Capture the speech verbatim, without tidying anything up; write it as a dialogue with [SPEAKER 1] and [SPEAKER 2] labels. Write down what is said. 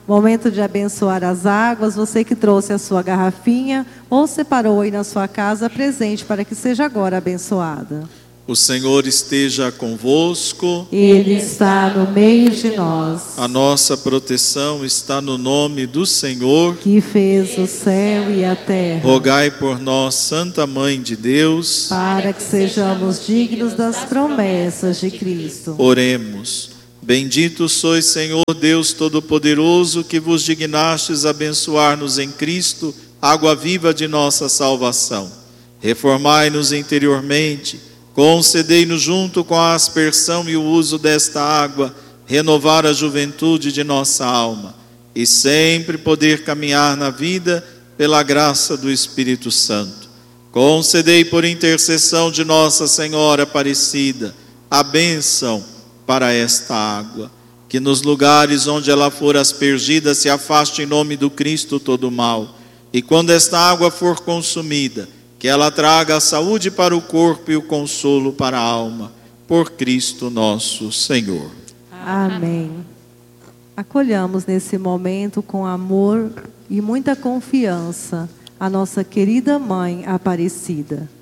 [SPEAKER 1] Momento de abençoar as águas, você que trouxe a sua garrafinha ou separou aí na sua casa, presente para que seja agora abençoada.
[SPEAKER 2] O Senhor esteja convosco.
[SPEAKER 1] Ele está no meio de nós.
[SPEAKER 2] A nossa proteção está no nome do Senhor,
[SPEAKER 1] que fez o céu e a terra.
[SPEAKER 2] Rogai por nós, Santa Mãe de Deus,
[SPEAKER 1] para que sejamos dignos das promessas de Cristo.
[SPEAKER 2] Oremos. Bendito sois, Senhor Deus Todo-Poderoso, que vos dignastes abençoar-nos em Cristo, água viva de nossa salvação. Reformai-nos interiormente, concedei-nos junto com a aspersão e o uso desta água, renovar a juventude de nossa alma, e sempre poder caminhar na vida pela graça do Espírito Santo. Concedei por intercessão de Nossa Senhora Aparecida a bênção para esta água, que nos lugares onde ela for aspergida se afaste em nome do Cristo todo mal, e quando esta água for consumida, que ela traga a saúde para o corpo e o consolo para a alma, por Cristo nosso Senhor.
[SPEAKER 1] Amém. Acolhamos nesse momento com amor e muita confiança a nossa querida Mãe Aparecida.